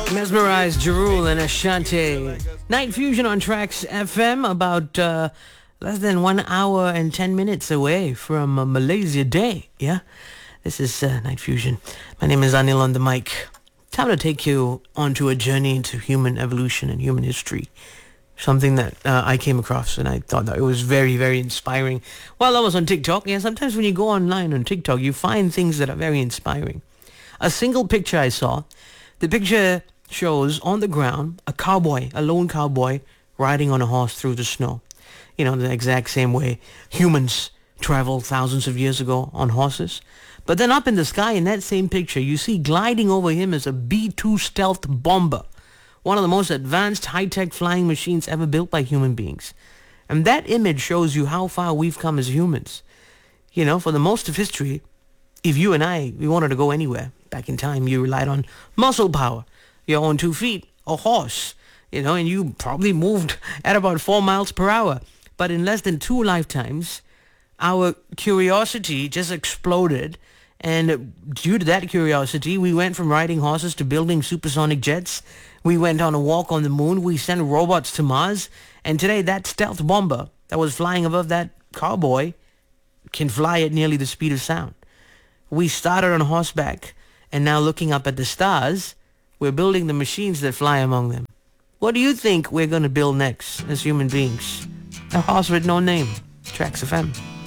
Mesmerized, Jarul and Ashanti. Night Fusion on Tracks FM, about less than 1 hour and 10 minutes away from Malaysia Day. Yeah, this is Night Fusion. My name is Anil on the mic. Time to take you onto a journey into human evolution and human history. Something that I came across and I thought that it was very, very inspiring while I was on TikTok. Yeah, sometimes when you go online on TikTok, you find things that are very inspiring. A single picture I saw, the picture shows on the ground a lone cowboy riding on a horse through the snow. You know, the exact same way humans traveled thousands of years ago on horses. But then up in the sky in that same picture, you see gliding over him is a B-2 stealth bomber, one of the most advanced high-tech flying machines ever built by human beings. And that image shows you how far we've come as humans. You know, for the most of history, if you and we wanted to go anywhere back in time, you relied on muscle power, your own 2 feet, a horse, you know, and you probably moved at about 4 miles per hour. But in less than 2 lifetimes, our curiosity just exploded. And due to that curiosity, we went from riding horses to building supersonic jets. We went on a walk on the moon. We sent robots to Mars. And today, that stealth bomber that was flying above that cowboy can fly at nearly the speed of sound. We started on horseback, and now looking up at the stars, we're building the machines that fly among them. What do you think we're going to build next as human beings? A horse with no name. Tracks FM.